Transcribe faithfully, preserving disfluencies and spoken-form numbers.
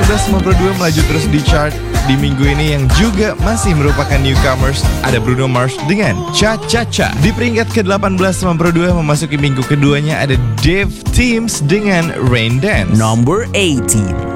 belas sembilan puluh dua melaju terus di chart di minggu ini yang juga masih merupakan newcomers. Ada Bruno Mars dengan Cha Cha Cha. Di peringkat ke delapan belas sembilan puluh dua memasuki minggu keduanya ada Dave Teams dengan Rain Dance. Number eighteen.